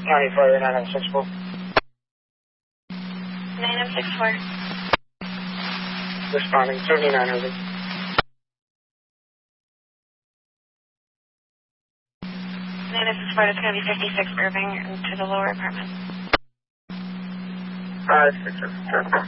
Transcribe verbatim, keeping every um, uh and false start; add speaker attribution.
Speaker 1: County Fire nine oh six four.
Speaker 2: nine oh six four.
Speaker 1: Responding, seventy-nine hundred.
Speaker 2: nine oh six four, it's going to be fifty-six Irving to the lower apartment.
Speaker 1: Five, six, six, six.